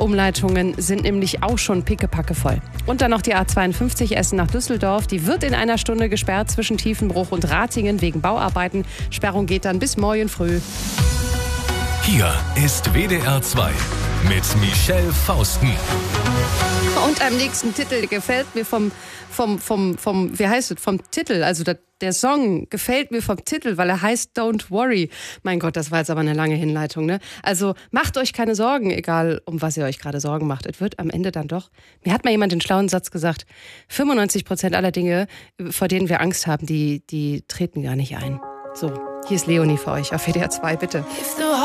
Umleitungen sind nämlich auch schon pickepacke voll. Und dann noch die A52 Essen nach Düsseldorf. Die wird in einer Stunde gesperrt zwischen Tiefenbruch und Ratingen wegen Bauarbeiten. Sperrung geht dann bis morgen früh. Hier ist WDR 2 mit Michelle Fausten. Und am nächsten Titel gefällt mir vom wie heißt es, vom Titel, also der Song gefällt mir vom Titel, weil er heißt Don't Worry. Mein Gott, das war jetzt aber eine lange Hinleitung, ne? Also macht euch keine Sorgen, egal um was ihr euch gerade Sorgen macht. Es wird am Ende dann doch, mir hat mal jemand den schlauen Satz gesagt, 95% aller Dinge, vor denen wir Angst haben, die treten gar nicht ein. So, hier ist Leonie für euch auf WDR 2, bitte.